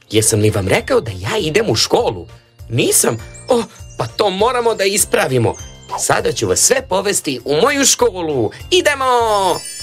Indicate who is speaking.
Speaker 1: Jesam li vam rekao da ja idem u školu? Nisam? Pa to moramo da ispravimo. Sada ću vas sve povesti u moju školu. Idemo!